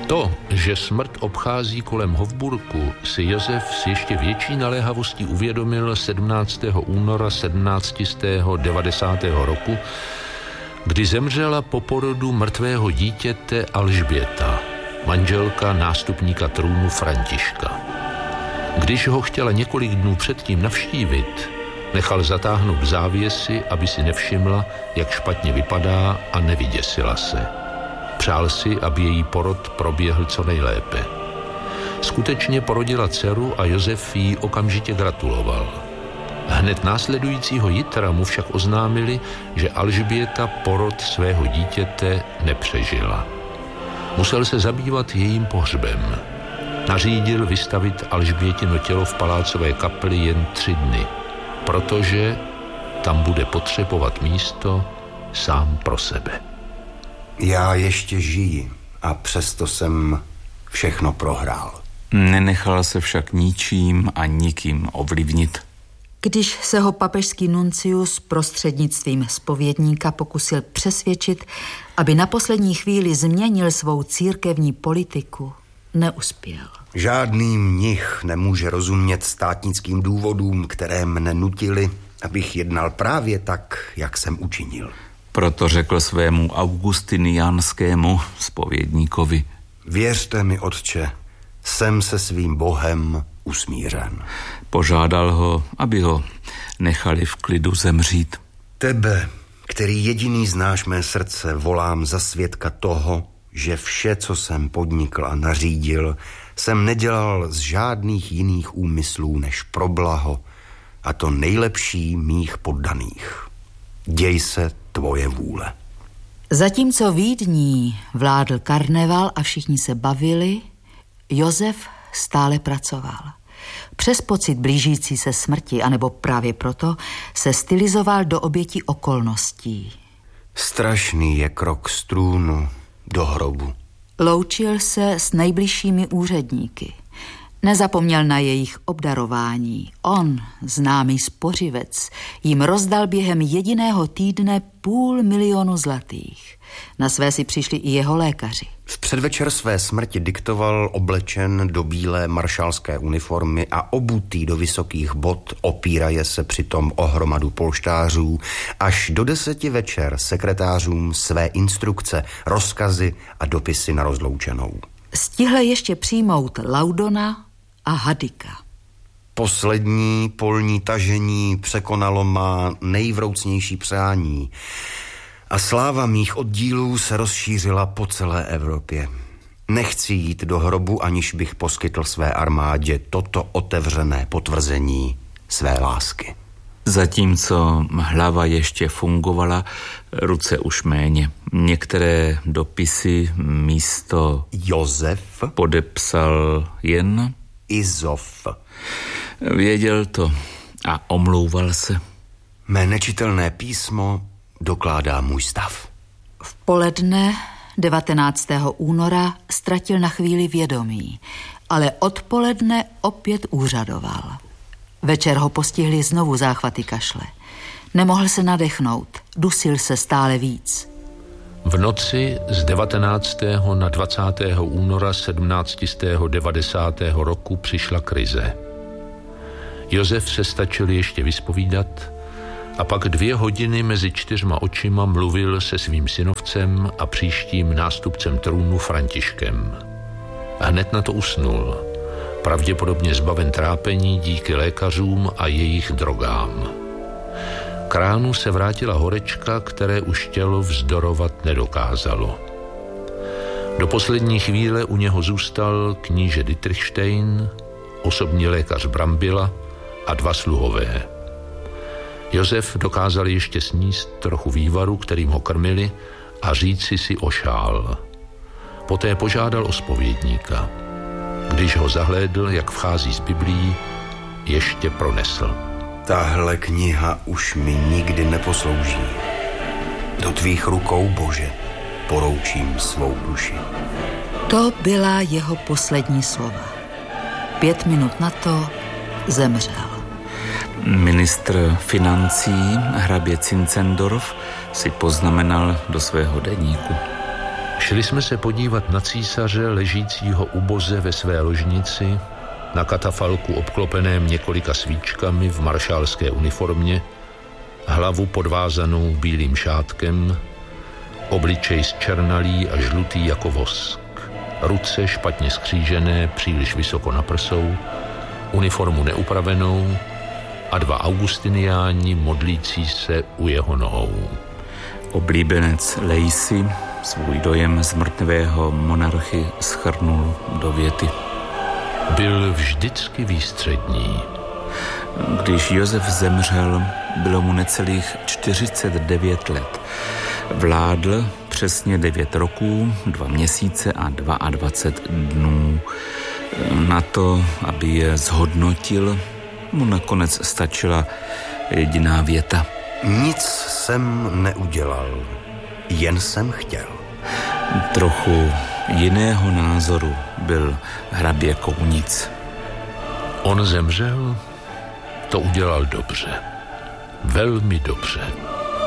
To, že smrt obchází kolem Hofburku, si Josef s ještě větší naléhavostí uvědomil 17. února 1790. roku, kdy zemřela po porodu mrtvého dítěte Alžběta, manželka nástupníka trůnu Františka. Když ho chtěla několik dnů předtím navštívit, nechal zatáhnout závěsy, aby si nevšimla, jak špatně vypadá, a nevyděsila se. Přál si, aby její porod proběhl co nejlépe. Skutečně porodila dceru a Josef jí okamžitě gratuloval. Hned následujícího jitra mu však oznámili, že Alžběta porod svého dítěte nepřežila. Musel se zabývat jejím pohřbem. Nařídil vystavit Alžbětino tělo v palácové kapli jen 3 dny, protože tam bude potřebovat místo sám pro sebe. Já ještě žiji a přesto jsem všechno prohrál. Nenechal se však ničím a nikým ovlivnit. Když se ho papežský nuncius prostřednictvím zpovědníka pokusil přesvědčit, aby na poslední chvíli změnil svou církevní politiku, neuspěl. Žádný mnich nemůže rozumět státnickým důvodům, které mne nutily, abych jednal právě tak, jak jsem učinil. Proto řekl svému augustiniánskému zpovědníkovi: Věřte mi, otče, jsem se svým Bohem usmířen. Požádal ho, aby ho nechali v klidu zemřít. Tebe, který jediný znáš mé srdce, volám za svědka toho, že vše, co jsem podnikl a nařídil, jsem nedělal z žádných jiných úmyslů než pro blaho, a to nejlepší mých poddaných. Děj se tvoje vůle. Zatímco Vídní vládl karneval a všichni se bavili, Josef stále pracoval. Přes pocit blížící se smrti, anebo právě proto, se stylizoval do obětí okolností. Strašný je krok z trůnu do hrobu. Loučil se s nejbližšími úředníky. Nezapomněl na jejich obdarování. On, známý spořivec, jim rozdal během jediného týdne 500 000 zlatých. Na své si přišli i jeho lékaři. V předvečer své smrti diktoval oblečen do bílé maršálské uniformy a obutý do vysokých bot, opíraje se přitom o hromadu polštářů, až do 10 večer sekretářům své instrukce, rozkazy a dopisy na rozloučenou. Stihl ještě přijmout Laudona a Hadika. Poslední polní tažení překonalo má nejvroucnější přání a sláva mých oddílů se rozšířila po celé Evropě. Nechci jít do hrobu, aniž bych poskytl své armádě toto otevřené potvrzení své lásky. Zatímco hlava ještě fungovala, ruce už méně. Některé dopisy místo Josef podepsal jen Izov. Věděl to a omlouval se. Mé nečitelné písmo dokládá můj stav. V poledne 19. února ztratil na chvíli vědomí, ale odpoledne opět úřadoval. Večer ho postihly znovu záchvaty kašle. Nemohl se nadechnout, dusil se stále víc. V noci z 19. na 20. února 1790. roku přišla krize. Josef se stačil ještě vyspovídat a pak 2 hodiny mezi 4 očima mluvil se svým synovcem a příštím nástupcem trůnu Františkem. A hned na to usnul, pravděpodobně zbaven trápení díky lékařům a jejich drogám. K ránu se vrátila horečka, které už tělo vzdorovat nedokázalo. Do poslední chvíle u něho zůstal kníže Dietrichstein, osobní lékař Brambila a 2 sluhové. Josef dokázal ještě sníst trochu vývaru, kterým ho krmili, a říci si ošál. Poté požádal o zpovědníka. Když ho zahlédl, jak vchází z Biblií, ještě pronesl: Tahle kniha už mi nikdy neposlouží. Do tvých rukou, Bože, poroučím svou duši. To byla jeho poslední slova. 5 minut na to zemřel. Ministr financí hrabě Zinzendorf si poznamenal do svého deníku: Šli jsme se podívat na císaře ležícího uboze ve své ložnici, na katafalku obklopeném několika svíčkami v maršálské uniformě, hlavu podvázanou bílým šátkem, obličej zčernalý a žlutý jako vosk, ruce špatně skřížené, příliš vysoko na prsou, uniformu neupravenou a 2 augustiniáni modlící se u jeho nohou. Oblíbenec Lacey svůj dojem z mrtvého monarchy shrnul do věty. Byl vždycky výstřední. Když Josef zemřel, bylo mu necelých 49 let. Vládl přesně 9 roků, 2 měsíce a 22 dnů. Na to, aby je zhodnotil, mu nakonec stačila jediná věta. Nic jsem neudělal, jen jsem chtěl. Trochu jiného názoru byl hrabě Kounic. On zemřel, to udělal dobře. Velmi dobře.